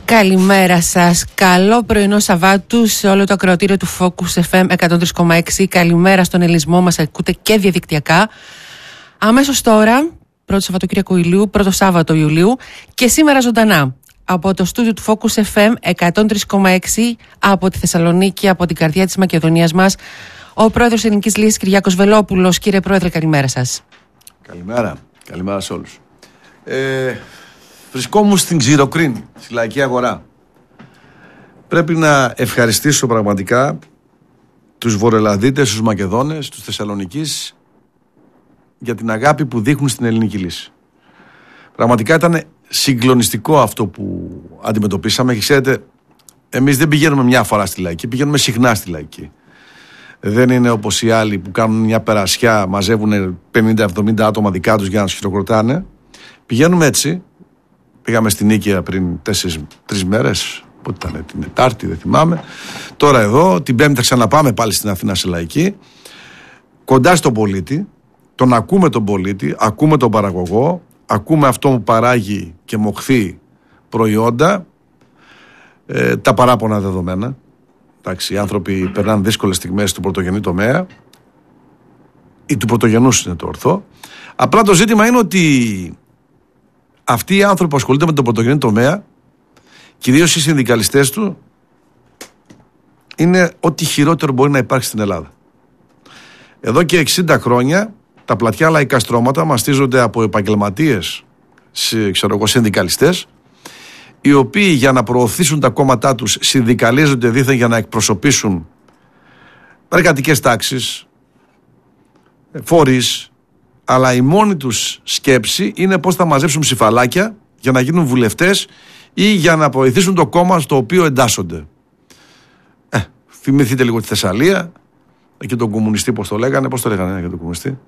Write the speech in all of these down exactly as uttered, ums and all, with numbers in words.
Καλημέρα σας. Καλό πρωινό Σαββάτου σε όλο το ακροατήριο του Focus εφ εμ εκατόν τρία κόμμα έξι. Καλημέρα στον ελισμό μας, ακούτε και διαδικτυακά. Αμέσως τώρα, πρώτο Σαββατοκύριακο Ιουλίου, πρώτο Σάββατο Ιουλίου και σήμερα ζωντανά από το στούντιο του Focus εφ εμ εκατόν τρία κόμμα έξι από τη Θεσσαλονίκη, από την καρδιά της Μακεδονίας μας, ο πρόεδρος Ελληνικής Λύσης Κυριάκος Βελόπουλος. Κύριε Πρόεδρε, καλημέρα σας. Καλημέρα. Καλημέρα σε όλους. Ε, βρισκόμουν στην Ξηροκρίνη, στη Λαϊκή Αγορά. Πρέπει να ευχαριστήσω πραγματικά τους Βορειοελλαδίτες, τους Μακεδόνες, τους Θεσσαλονικής για την αγάπη που δείχνουν στην Ελληνική Λύση. Πραγματικά ήταν συγκλονιστικό αυτό που αντιμετωπίσαμε και ξέρετε, εμείς δεν πηγαίνουμε μια φορά στη Λαϊκή, πηγαίνουμε συχνά στη Λαϊκή. Δεν είναι όπως οι άλλοι που κάνουν μια περασιά, μαζεύουν πενήντα εβδομήντα άτομα δικά τους για να τους χειροκροτάνε. Πηγαίνουμε έτσι. Πήγαμε στην Νίκαια πριν τέσσερις, τρεις μέρες. Πότε ήταν, την Τετάρτη, δεν θυμάμαι. Τώρα εδώ, την Πέμπτη θα ξαναπάμε πάλι στην Αθήνα σε Λαϊκή. Κοντά στον πολίτη. Τον ακούμε τον πολίτη, ακούμε τον παραγωγό, ακούμε αυτό που παράγει και μοχθεί προϊόντα, ε, τα παράπονα δεδομένα. Εντάξει, οι άνθρωποι περνάνε δύσκολες στιγμές του πρωτογενή τομέα ή του πρωτογενούς είναι το ορθό. Απλά το ζήτημα είναι ότι αυτοί οι άνθρωποι που ασχολούνται με τον πρωτογενή τομέα, κυρίως οι συνδικαλιστές του, είναι ό,τι χειρότερο μπορεί να υπάρξει στην Ελλάδα. Εδώ και εξήντα χρόνια τα πλατιά λαϊκά στρώματα μαστίζονται από επαγγελματίες, ξέρω εγώ, συνδικαλιστές, οι οποίοι για να προωθήσουν τα κόμματά τους συνδικαλίζονται δήθεν για να εκπροσωπήσουν εργατικές τάξεις, φορείς, αλλά η μόνη τους σκέψη είναι πώς θα μαζέψουν ψηφαλάκια για να γίνουν βουλευτές ή για να βοηθήσουν το κόμμα στο οποίο εντάσσονται. Ε, θυμηθείτε λίγο τη Θεσσαλία και τον κομμουνιστή, πώς το λέγανε, πώς το λέγανε για τον κομμουνιστή.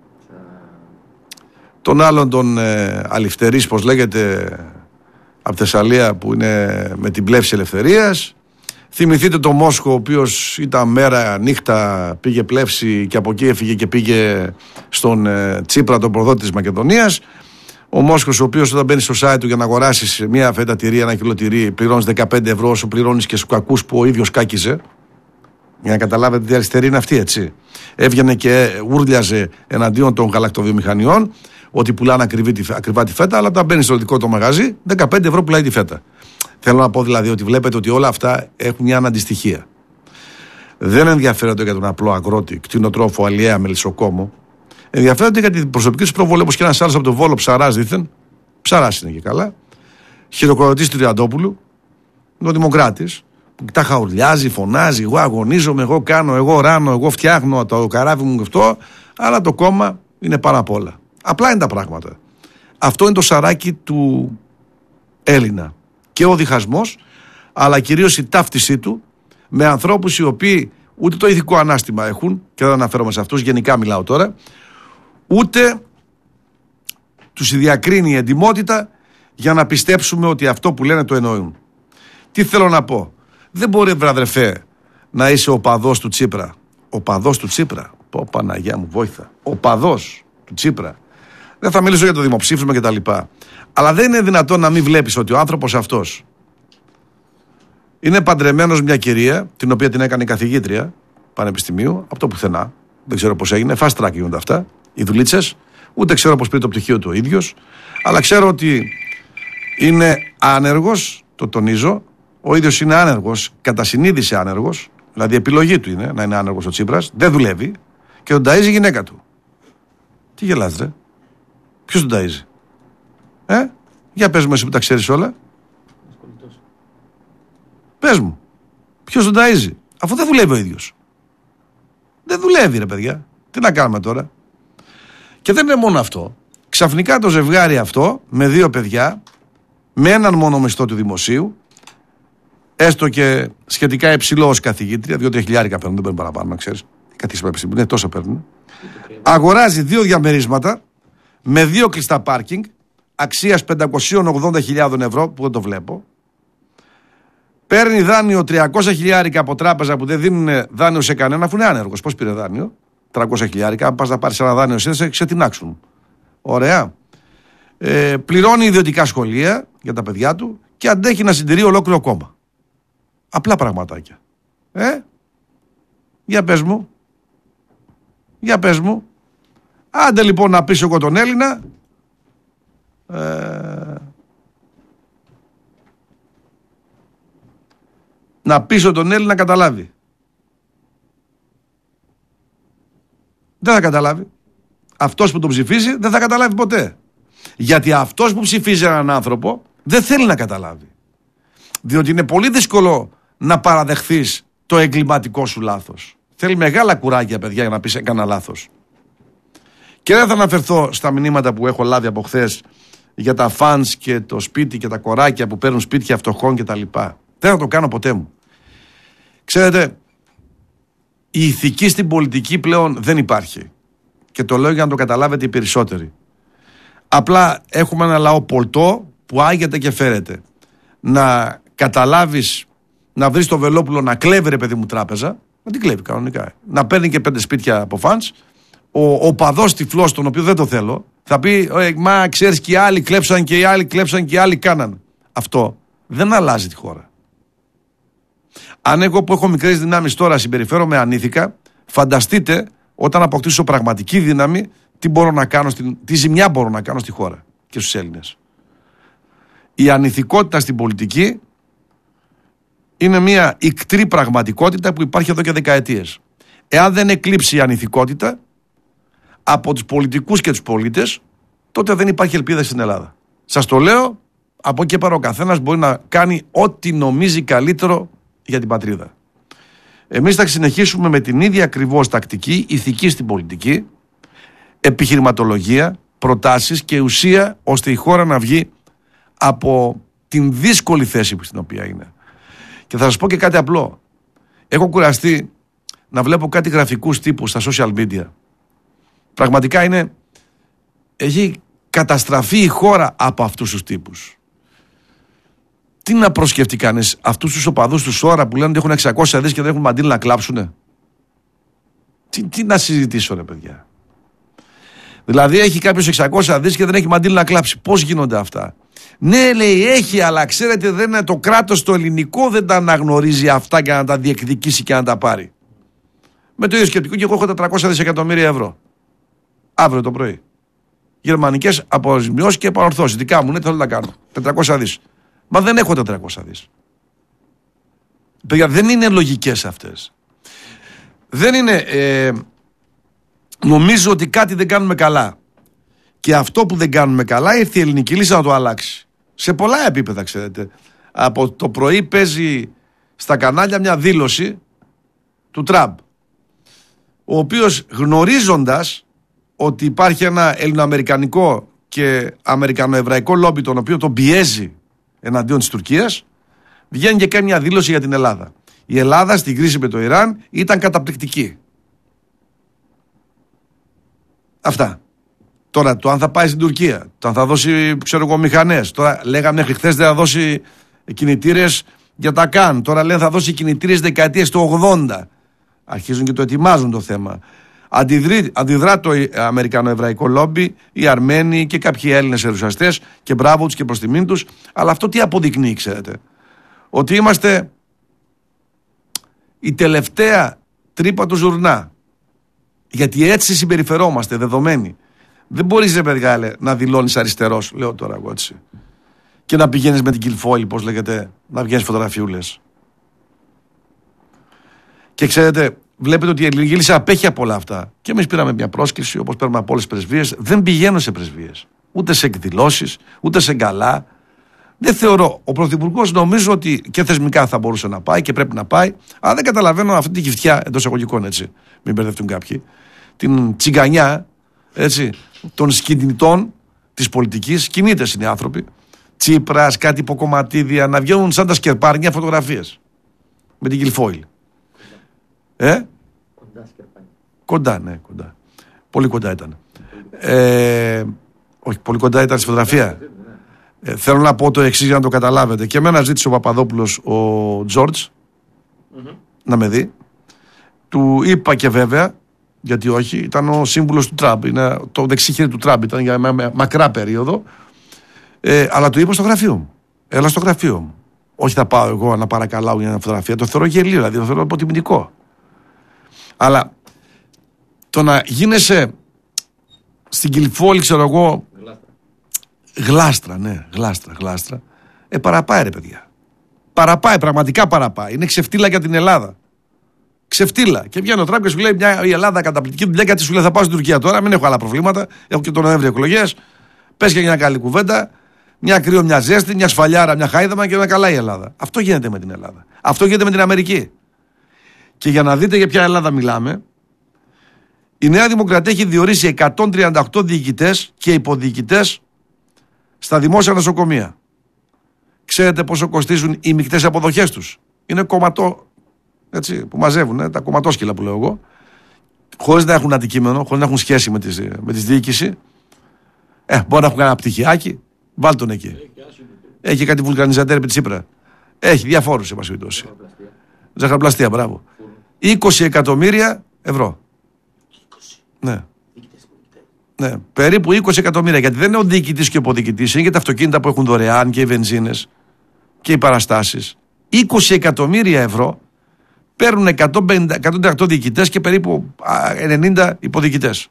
Τον άλλον τον ε, Αληφτερής, πώς λέγεται, από Θεσσαλία, που είναι με την πλεύση ελευθερίας. Θυμηθείτε τον Μόσχο, ο οποίος ήταν μέρα νύχτα, πήγε πλεύση και από εκεί έφυγε και πήγε στον ε, Τσίπρα, τον προδότη της Μακεδονίας. Ο Μόσχος, ο οποίος όταν μπαίνει στο site του για να αγοράσεις μια φέτα τυρί, ένα κιλό τυρί, πληρώνεις δεκαπέντε ευρώ όσο πληρώνεις και στους κακούς που ο ίδιος κάκιζε. Για να καταλάβετε τι αριστερή είναι αυτή, έτσι. Έβγαινε και ούρλιαζε εναντίον των γαλακτοβιομηχανιών ότι πουλάνε ακριβή, ακριβά τη φέτα, αλλά όταν μπαίνει στο δικό το μαγαζί, δεκαπέντε ευρώ πουλάει τη φέτα. Θέλω να πω δηλαδή ότι βλέπετε ότι όλα αυτά έχουν μια αναντιστοιχία. Δεν ενδιαφέρονται για τον απλό αγρότη, κτηνοτρόφο, αλλιέα, μελισσοκόμο. Ενδιαφέρονται για την προσωπική του προβολή, όπως και ένας άλλος από τον Βόλο, Ψαράς δήθεν. Ψαράς είναι και καλά. Χειροκροτής του Τριαντόπουλου, ο Δημοκράτης, που τα χαουρλιάζει, φωνάζει, εγώ αγωνίζομαι, εγώ κάνω, εγώ ράνω, εγώ φτιάχνω το καράβι μου και αυτό, αλλά το κόμμα είναι πάνω απ' όλα. Απλά είναι τα πράγματα. Αυτό είναι το σαράκι του Έλληνα. Και ο διχασμός, αλλά κυρίως η ταύτισή του με ανθρώπους οι οποίοι ούτε το ηθικό ανάστημα έχουν, και δεν αναφέρομαι σε αυτούς, γενικά μιλάω τώρα, ούτε τους διακρίνει η εντιμότητα για να πιστέψουμε ότι αυτό που λένε το εννοούν. Τι θέλω να πω. Δεν μπορεί, βραδερφέ, να είσαι ο παδός του Τσίπρα. Ο παδός του Τσίπρα. Πω, Παναγιά μου, βόηθα. Ο παδός του Τσίπρα. Δεν θα μιλήσω για το δημοψήφισμα και τα λοιπά. Αλλά δεν είναι δυνατόν να μην βλέπεις ότι ο άνθρωπος αυτός είναι παντρεμένος μια κυρία, την οποία την έκανε καθηγήτρια πανεπιστημίου, από το πουθενά. Δεν ξέρω πώς έγινε. Fast track γίνονται αυτά. Οι δουλίτσες. Ούτε ξέρω πώς πήρε το πτυχίο του ο ίδιος. Αλλά ξέρω ότι είναι άνεργος, το τονίζω. Ο ίδιος είναι άνεργος, κατά συνείδηση άνεργος. Δηλαδή επιλογή του είναι να είναι άνεργος ο Τσίπρας. Δεν δουλεύει και τον ταΐζει η γυναίκα του. Τι γελάς, ρε? Ποιος τον ταΐζει? Ε, για πες μου εσύ που τα ξέρεις όλα. Πες μου, ποιος τον ταΐζει? Αφού δεν δουλεύει ο ίδιος. Δεν δουλεύει, ρε παιδιά. Τι να κάνουμε τώρα? Και δεν είναι μόνο αυτό. Ξαφνικά το ζευγάρι αυτό, με δύο παιδιά, με έναν μόνο μισθό του δημοσίου, έστω και σχετικά υψηλό ως καθηγήτρια, δύο-τρία χιλιάρικα παίρνουν, δεν παίρνουν παραπάνω, να ξέρεις. Καθίσεις πανεπιστήμιο, ναι, τόσα παίρνουν. Αγοράζει δύο διαμερίσματα με δύο κλειστά πάρκινγκ αξίας πεντακόσιες ογδόντα χιλιάδες ευρώ, που δεν το βλέπω. Παίρνει δάνειο τριακόσια χιλιάρικα από τράπεζα που δεν δίνουν δάνειο σε κανένα, αφού είναι άνεργος. Πώς πήρε δάνειο? τριακόσια χιλιάρικα. Αν πας να πάρεις ένα δάνειο, εσύ θα σε τεινάξουν. Ωραία. Ε, πληρώνει ιδιωτικά σχολεία για τα παιδιά του και αντέχει να συντηρεί ολόκληρο κόμμα. Απλά πραγματάκια. Ε, για πες μου. Για πες μου. Άντε λοιπόν να πείσω εγώ τον Έλληνα. Ε, να πείσω τον Έλληνα να καταλάβει. Δεν θα καταλάβει. Αυτός που τον ψηφίζει δεν θα καταλάβει ποτέ. Γιατί αυτός που ψηφίζει έναν άνθρωπο δεν θέλει να καταλάβει. Διότι είναι πολύ δύσκολο να παραδεχθείς το εγκληματικό σου λάθος. Θέλει μεγάλα κουράγια, παιδιά, για να πεις έκανα λάθος. Και δεν θα αναφερθώ στα μηνύματα που έχω λάβει από χθες για τα φανς και το σπίτι και τα κοράκια που παίρνουν σπίτια φτωχών κτλ. Δεν θα το κάνω ποτέ μου. Ξέρετε, η ηθική στην πολιτική πλέον δεν υπάρχει. Και το λέω για να το καταλάβετε οι περισσότεροι. Απλά έχουμε ένα λαό πολτό που άγεται και φέρεται. Να καταλάβεις, να βρεις το Βελόπουλο να κλέβει, ρε παιδί μου, τράπεζα. Να την κλέβει κανονικά. Να παίρνει και πέντε σπίτια από φανς. Ο, ο παδός τυφλός, τον οποίο δεν το θέλω, θα πει, μα ξέρεις και οι άλλοι κλέψαν και οι άλλοι κλέψαν και οι άλλοι κάναν. Αυτό δεν αλλάζει τη χώρα. Αν εγώ που έχω μικρές δυνάμεις τώρα συμπεριφέρομαι ανήθικα, φανταστείτε όταν αποκτήσω πραγματική δύναμη τι, μπορώ να κάνω στην, τι ζημιά μπορώ να κάνω στη χώρα και στους Έλληνες. Η ανηθικότητα στην πολιτική είναι μια ικτρή πραγματικότητα που υπάρχει εδώ και δεκαετίες. Εάν δεν εκλείψει η ανηθικότητα από τους πολιτικούς και τους πολίτες, τότε δεν υπάρχει ελπίδα στην Ελλάδα. Σας το λέω, από εκεί πέρα ο καθένας μπορεί να κάνει ό,τι νομίζει καλύτερο για την πατρίδα. Εμείς θα συνεχίσουμε με την ίδια ακριβώς τακτική, ηθική στην πολιτική, επιχειρηματολογία, προτάσεις και ουσία, ώστε η χώρα να βγει από την δύσκολη θέση στην οποία είναι. Και θα σας πω και κάτι απλό. Έχω κουραστεί να βλέπω κάτι γραφικούς τύπους στα social media. Πραγματικά είναι, έχει καταστραφεί η χώρα από αυτούς τους τύπους. Τι να προσκεφτεί κανείς αυτούς τους οπαδούς τους ώρα που λένε ότι έχουν εξακόσια δις και δεν έχουν μαντήλ να κλάψουνε. Τι, τι να συζητήσω, ρε παιδιά. Δηλαδή έχει κάποιος εξακόσια δις και δεν έχει μαντήλ να κλάψει. Πώς γίνονται αυτά? Ναι, λέει, έχει, αλλά ξέρετε, δεν είναι το κράτος το ελληνικό, δεν τα αναγνωρίζει αυτά για να τα διεκδικήσει και να τα πάρει. Με το ίδιο σκεπτικό και εγώ έχω τετρακόσια δισεκατομμύρια ευρώ. Αύριο το πρωί. Γερμανικές αποζημιώσεις και επανορθώσεις. Δικά μου, ναι, θέλω να κάνω. τετρακόσια δις. Μα δεν έχω τετρακόσια δις. Παιδιά, δεν είναι λογικές αυτές. Δεν είναι. Ε, νομίζω ότι κάτι δεν κάνουμε καλά. Και αυτό που δεν κάνουμε καλά ήρθε η ελληνική λύση να το αλλάξει. Σε πολλά επίπεδα, ξέρετε. Από το πρωί παίζει στα κανάλια μια δήλωση του Τραμπ, ο οποίος, γνωρίζοντας ότι υπάρχει ένα ελληνοαμερικανικό και αμερικανοεβραϊκό λόμπι, τον οποίο τον πιέζει εναντίον της Τουρκίας, βγαίνει και κάνει μια δήλωση για την Ελλάδα. Η Ελλάδα στην κρίση με το Ιράν ήταν καταπληκτική. Αυτά. Τώρα το αν θα πάει στην Τουρκία, το αν θα δώσει, ξέρω εγώ, μηχανές. Τώρα λέγαμε μέχρι χθες δεν θα δώσει κινητήρες για τα καν. Τώρα λένε θα δώσει κινητήρες δεκαετίες του ογδόντα. Αρχίζουν και το ετοιμάζουν το θέμα. Αντιδρεί, αντιδρά το αμερικανοεβραϊκό λόμπι, οι Αρμένοι και κάποιοι Έλληνες ερουσιαστές, και μπράβο τους και προς τιμήν τους. Αλλά αυτό τι αποδεικνύει, ξέρετε? Ότι είμαστε η τελευταία τρύπα του ζουρνά. Γιατί έτσι συμπεριφερόμαστε, δεδομένοι. Δεν μπορείς, ρε παιδιά, να δηλώνεις αριστερός, λέω τώρα εγώ έτσι, και να πηγαίνεις με την κιλφόιλ, πώς λέγεται, να βγαίνεις φωτογραφιούλες. Και ξέρετε, βλέπετε ότι η ελληνική λύση απέχει από όλα αυτά. Και εμείς πήραμε μια πρόσκληση, όπως παίρνουμε από όλες τις πρεσβείες. Δεν πηγαίνω σε πρεσβείες, ούτε σε εκδηλώσεις, ούτε σε γκαλά. Δεν θεωρώ. Ο Πρωθυπουργός νομίζω ότι και θεσμικά θα μπορούσε να πάει και πρέπει να πάει, αλλά δεν καταλαβαίνω αυτή τη γυφτιά εντός εισαγωγικών, έτσι, μην μπερδευτούν κάποιοι, την τσιγκανιά, έτσι, των σκηνητών της πολιτικής. Κινήτες είναι οι άνθρωποι. Τσίπρας, κάτι υποκομματίδια, να βγαίνουν σαν τα σκερπάρνια φωτογραφίες με την κιλφόιλ. Ε? Κοντά σκερπάρνια. Κοντά, ναι, κοντά. Πολύ κοντά ήταν. Ε, όχι, πολύ κοντά ήταν στη φωτογραφία. Ε, θέλω να πω το εξής για να το καταλάβετε. Και εμένα ζήτησε ο Παπαδόπουλος, ο Τζόρτζ, mm-hmm. να με δει. Του είπα και βέβαια, γιατί όχι, ήταν ο σύμβουλος του Τραμπ. Είναι το δεξί χέρι του Τραμπ, ήταν για μακρά περίοδο. Ε, αλλά του είπα στο γραφείο μου. Έλα στο γραφείο μου. Όχι θα πάω εγώ να παρακαλάω για μια φωτογραφία. Το θεωρώ γελίο, δηλαδή το θεωρώ υποτιμητικό. Αλλά το να γίνεσαι στην Κιλφόλη, ξέρω εγώ. Γλάστρα. Γλάστρα, ναι, γλάστρα, γλάστρα. Ε, παραπάει ρε παιδιά. Παραπάει, πραγματικά παραπάει. Είναι ξεφτύλα για την Ελλάδα. Ξεφτύλα. Και βγαίνει ο Τραμπ και σου λέει μια, η Ελλάδα καταπληκτική δουλειά, γιατί σου λέει θα πάω στην Τουρκία τώρα, μην έχω άλλα προβλήματα. Έχω και τον Νοέμβριο εκλογές. Πες και μια καλή κουβέντα. Μια κρύο, μια ζέστη, μια σφαλιάρα, μια χάιδαμα και να καλά η Ελλάδα. Αυτό γίνεται με την Ελλάδα. Αυτό γίνεται με την Αμερική. Και για να δείτε για ποια Ελλάδα μιλάμε, η Νέα Δημοκρατία έχει διορίσει εκατόν τριάντα οκτώ διοικητές και υποδιοικητές στα δημόσια νοσοκομεία. Ξέρετε πόσο κοστίζουν οι μικτές αποδοχές τους? Είναι κομματό, έτσι, που μαζεύουν, ε, τα κομματόσκυλα που λέω εγώ, χωρίς να έχουν αντικείμενο, χωρίς να έχουν σχέση με τη με τις διοίκηση. Ε, μπορεί να έχουν ένα πτυχιάκι, βάλ' τον εκεί. Έχει κάτι βουλκανιζατέρ επί Τσίπρα. Έχει διαφόρους, σε πάση περιπτώσει. Ζαχαροπλαστεία, μπράβο. είκοσι εκατομμύρια ευρώ. Ναι. Ναι, περίπου είκοσι εκατομμύρια. Γιατί δεν είναι ο διοικητής και ο υποδιοικητής, είναι και τα αυτοκίνητα που έχουν δωρεάν και οι βενζίνες και οι παραστάσεις. είκοσι εκατομμύρια ευρώ παίρνουν εκατόν πενήντα, εκατόν τριάντα οκτώ διοικητές και περίπου ενενήντα υποδιοικητές.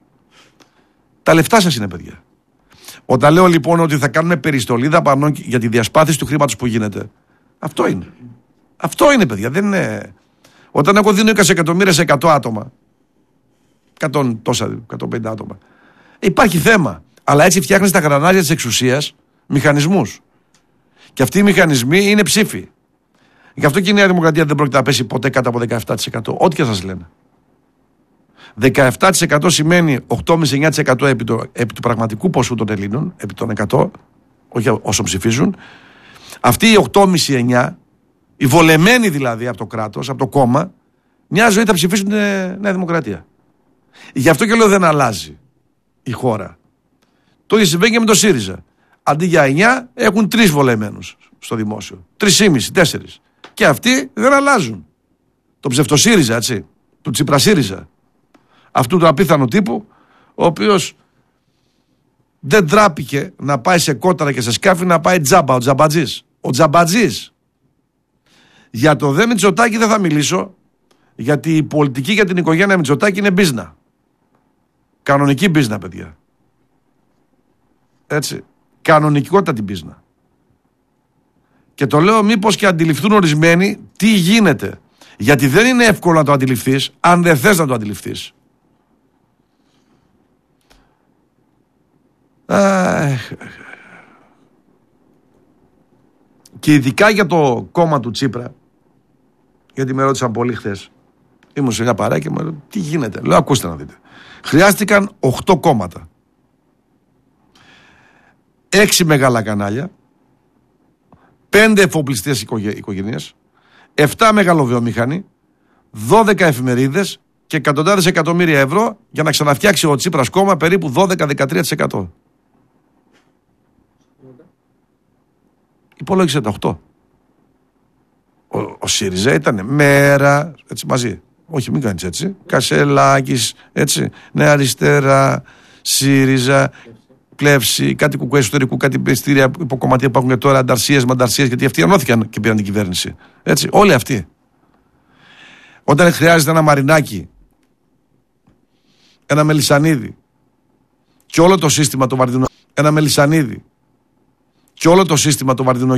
Τα λεφτά σας είναι, παιδιά. Όταν λέω λοιπόν ότι θα κάνουμε περιστολή δαπανών για τη διασπάθηση του χρήματος που γίνεται, αυτό είναι. Αυτό είναι, παιδιά. Δεν είναι... Όταν εγώ δίνω είκοσι εκατομμύρια σε εκατό άτομα, εκατό τόσα, εκατόν πενήντα άτομα, υπάρχει θέμα. Αλλά έτσι φτιάχνεις τα γρανάζια της εξουσίας μηχανισμούς. Και αυτοί οι μηχανισμοί είναι ψήφοι. Γι' αυτό και η Νέα Δημοκρατία δεν πρόκειται να πέσει ποτέ κάτω από δεκαεπτά τοις εκατό. Ό,τι και σας λένε. δεκαεπτά τοις εκατό σημαίνει οκτώ κόμμα πέντε με εννιά τοις εκατό επί, το, επί του πραγματικού ποσού των Ελλήνων, επί των εκατό, όχι όσων ψηφίζουν. Αυτοί οι οκτώ κόμμα πέντε με εννιά, οι βολεμένοι δηλαδή από το κράτος, από το κόμμα, μια ζωή θα ψηφίσουν την Νέα Δημοκρατία. Γι' αυτό και λέω δεν αλλάζει η χώρα. Το ίδιο συμβαίνει και με το ΣΥΡΙΖΑ. Αντί για εννιά έχουν τρεις βολεμένους στο δημόσιο. Τρεις και μισό, τέσσερις. Και αυτοί δεν αλλάζουν. Το ψευτοσύριζα, έτσι. Του Τσιπρασύριζα. Αυτού του απίθανου τύπου, ο οποίος δεν τράπηκε να πάει σε κόταρα και σε σκάφη, να πάει τζάμπα, ο τζαμπατζής. Ο τζαμπατζής. Για το δε Μητσοτάκη δεν θα μιλήσω, γιατί η πολιτική για την οικογένεια Μητσοτάκη είναι μπίζνα. Κανονική μπίζνα, παιδιά. Έτσι. Κανονικότητα την μπίζνα. Και το λέω μήπως και αντιληφθούν ορισμένοι τι γίνεται. Γιατί δεν είναι εύκολο να το αντιληφθείς, αν δεν θες να το αντιληφθείς. Αχ. Και ειδικά για το κόμμα του Τσίπρα, γιατί με ρώτησαν πολύ χθες, ήμουν σε μια παρέα και μου λέω τι γίνεται. Λέω ακούστε να δείτε. Χρειάστηκαν οκτώ κόμματα, έξι μεγάλα κανάλια, πέντε εφοπλιστές οικογένειες, επτά μεγαλοβιομηχανοί, δώδεκα εφημερίδες και εκατοντάδες εκατομμύρια ευρώ για να ξαναφτιάξει ο Τσίπρας κόμμα περίπου δώδεκα με δεκατρία τοις εκατό. Υπολόγισε τα οκτώ. Ο, ο ΣΥΡΙΖΑ ήταν μέρα, έτσι μαζί. Όχι, μην κάνεις έτσι. Κασελάκης, έτσι. Νέα Αριστερά, ΣΥΡΙΖΑ, Πλεύση, κάτι κουκουέ εσωτερικού, κάτι πιστήρια υποκομματία που έχουν τώρα, ανταρσίες, μανταρσίες, γιατί αυτοί ενώθηκαν και πήραν την κυβέρνηση. Έτσι, όλοι αυτοί. Όταν χρειάζεται ένα Μαρινάκι, ένα Μελισσανίδη και όλο το σύστημα το Βαρδινό, ένα Μελισσανίδη και όλο το σύστημα το Βαρδινό